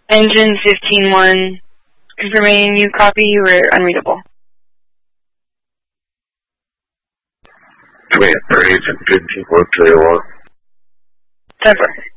Engine 15-1, confirming you copy, you were unreadable. Command for Agent 15-1, Kilo 1. 10-4.